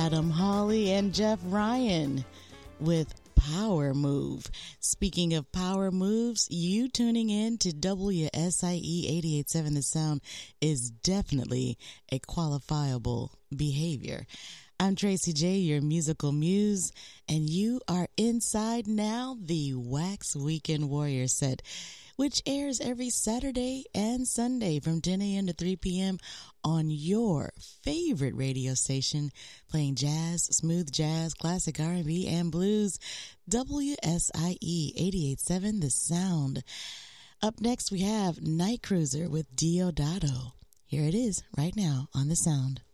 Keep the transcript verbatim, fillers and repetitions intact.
Adam Hawley and Jeff Ryan with Power Move. Speaking of power moves, you tuning in to W S I E eighty-eight point seven The Sound is definitely a qualifiable behavior. I'm Tracy J, your musical muse, and you are inside now the Wax Weekend Warrior set, which airs every Saturday and Sunday from ten a.m. to three p.m. on your favorite radio station, playing jazz, smooth jazz, classic R and B, and blues. W S I E eighty-eight point seven The Sound. Up next, we have Night Cruiser with Diodato. Here it is right now on The Sound.